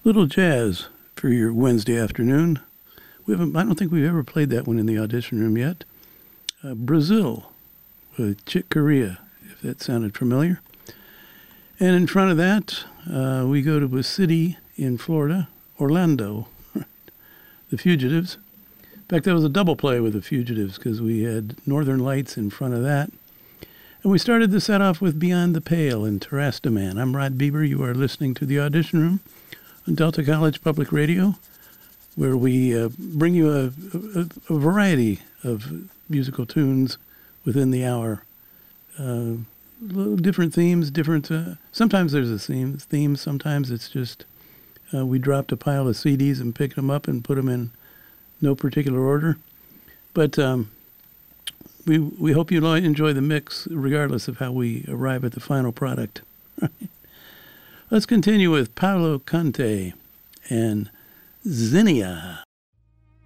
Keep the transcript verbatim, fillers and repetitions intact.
Little jazz for your Wednesday afternoon. We haven't, I don't think we've ever played that one in the audition room yet. Uh, Brazil with Chick Corea, if that sounded familiar. And in front of that, uh, we go to a city in Florida, Orlando, the Fugitives. In fact, that was a double play with the Fugitives because we had Northern Lights in front of that. And we started the set off with Beyond the Pale and Terrastaman. I'm Rod Bieber. You are listening to the Audition Room on Delta College Public Radio, where we uh, bring you a, a, a variety of musical tunes within the hour. Uh, different themes, different... Uh, sometimes there's a theme, theme. Sometimes it's just uh, we dropped a pile of C Ds and picked them up and put them in no particular order. But um, we we hope you enjoy the mix regardless of how we arrive at the final product. Let's continue with Paolo Conte and Xenia.